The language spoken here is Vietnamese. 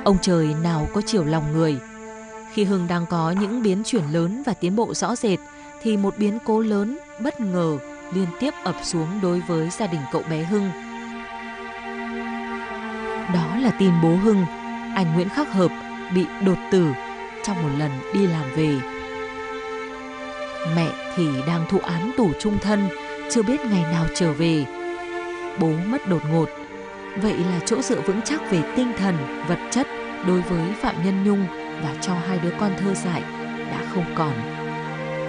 Ông trời nào có chiều lòng người. Khi Hưng đang có những biến chuyển lớn và tiến bộ rõ rệt, thì một biến cố lớn bất ngờ liên tiếp ập xuống đối với gia đình cậu bé Hưng. Đó là tin bố Hưng, anh Nguyễn Khắc Hợp, bị đột tử trong một lần đi làm về. Mẹ thì đang thụ án tù chung thân, chưa biết ngày nào trở về. Bố mất đột ngột, vậy là chỗ dựa vững chắc về tinh thần, vật chất đối với Phạm Nhân Nhung và cho hai đứa con thơ dại đã không còn.